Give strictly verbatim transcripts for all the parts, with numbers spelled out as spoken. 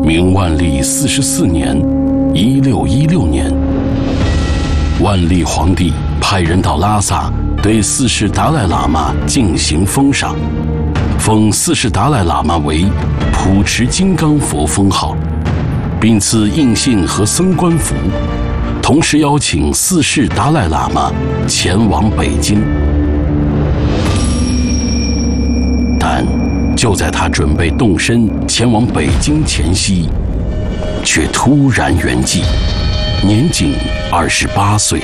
明万历四十四年，一六一六年，万历皇帝派人到拉萨对四世达赖喇嘛进行封赏，封四世达赖喇嘛为普持金刚佛封号，并赐印信和僧官服，同时邀请四世达赖喇嘛前往北京。但就在他准备动身前往北京前夕，却突然圆寂，年仅二十八岁。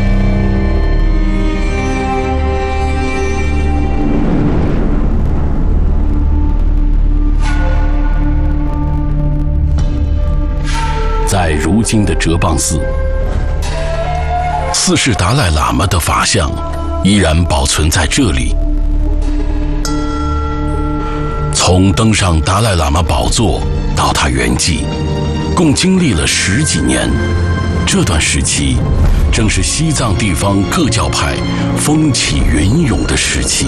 在如今的哲蚌寺，四世达赖喇嘛的法像依然保存在这里。从登上达赖喇嘛宝座到他圆寂，共经历了十几年。这段时期，正是西藏地方各教派风起云涌的时期。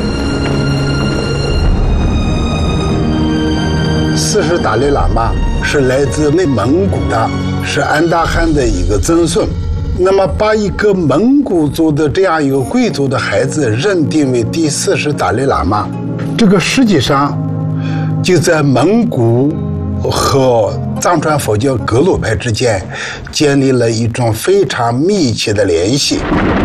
四世达赖喇嘛是来自内蒙古的，是安达汗的一个曾孙。那么，把一个蒙古族的这样一个贵族的孩子认定为第四世达赖喇嘛，这个实际上就在蒙古和藏传佛教格鲁派之间建立了一种非常密切的联系。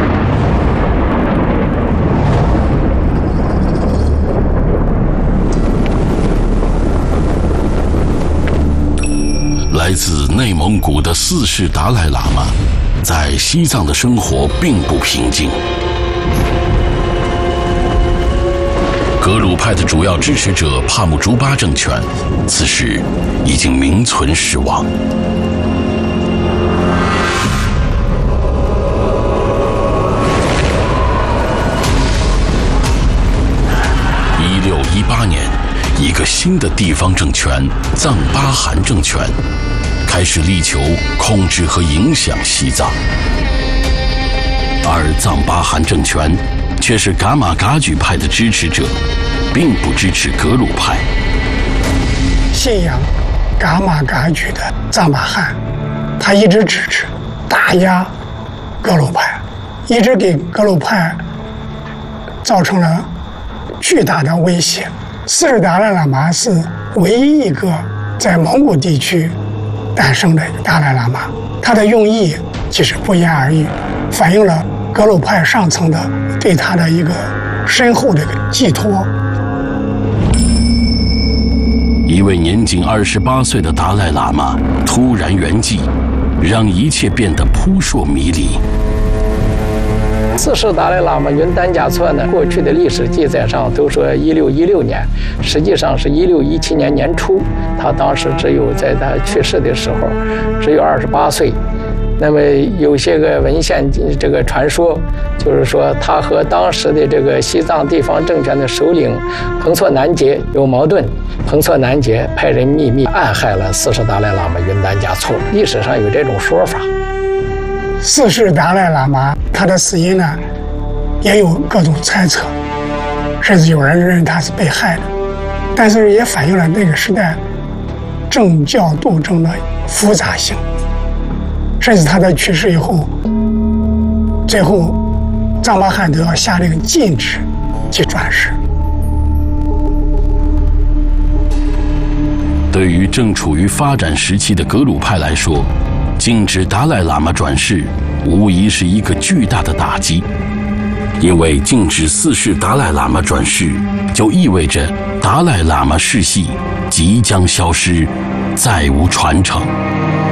来自内蒙古的四世达赖喇嘛在西藏的生活并不平静。格鲁派的主要支持者帕木竹巴政权，此时已经名存实亡。一六一八年，一个新的地方政权——藏巴汗政权，开始力求控制和影响西藏，而藏巴汗政权却是噶玛噶举派的支持者，并不支持格鲁派。 信仰噶玛噶举的藏巴汗，他一直支持打压格鲁派，一直给格鲁派造成了巨大的威胁。四世达赖喇嘛是唯一一个在蒙古地区诞生的一个达赖喇嘛，他的用意其实不言而喻，反映了格鲁派上层的对他的一个深厚的一个寄托。 一位年仅二十八岁的达赖喇嘛突然圆寂，让一切变得扑朔迷离。 四世达赖喇嘛云丹嘉措呢，过去的历史记载上都说一六一六年，实际上是一六一七年年初，他当时只有在他去世的时候只有二十八岁。那么有些个文献这个传说，就是说他和当时的这个西藏地方政权的首领彭措南杰有矛盾，彭措南杰派人秘密暗害了四世达赖喇嘛云丹嘉措，历史上有这种说法。 四世达赖喇嘛他的死因呢，也有各种猜测，甚至有人认为他是被害的，但是也反映了那个时代政教斗争的复杂性。甚至他在去世以后，最后藏巴汗都要下令禁止其转世。 对于正处于发展时期的格鲁派来说，禁止达赖喇嘛转世无疑是一个巨大的打击，因为禁止四世达赖喇嘛转世，就意味着达赖喇嘛世系即将消失，再无传承。